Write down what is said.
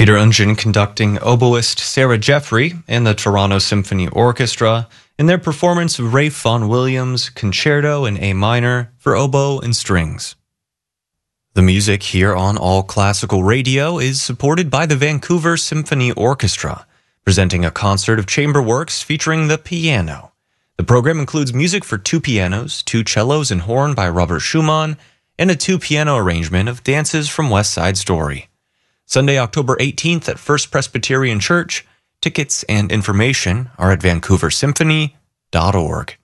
Peter Ungen conducting oboist Sarah Jeffrey and the Toronto Symphony Orchestra in their performance of Ralph Vaughan Williams' Concerto in A minor for oboe and strings. The music here on All Classical Radio is supported by the Vancouver Symphony Orchestra, presenting a concert of chamber works featuring the piano. The program includes music for 2 pianos, 2 cellos and horn by Robert Schumann, and a 2-piano arrangement of Dances from West Side Story. Sunday, October 18th at First Presbyterian Church. Tickets and information are at vancouversymphony.org.